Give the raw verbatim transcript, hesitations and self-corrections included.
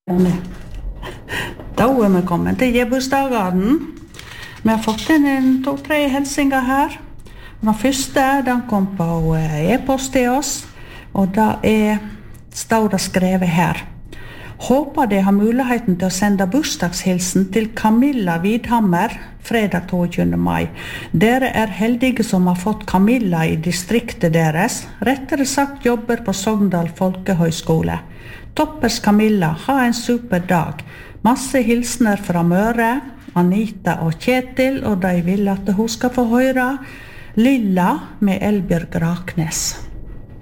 Da er vi kommet til Gebursdagen. Vi har fått inn en to-tre hilsinger her. Den første den kom på e-post til oss, og da er, står det skrevet her. Håper de har muligheten til å sende bursdagshilsen til Camilla Vidhammer fredag toogtyvende mai. Dere er heldige som har fått Camilla i distriktet deres, rettere sagt jobber på Sogndal Folkehøgskole. Toppers Camilla, ha en super dag. Masse hilsner fra Møre, Anita og Kjetil, og de vil at hun skal få høre Lilla med Elbjørg Raknes.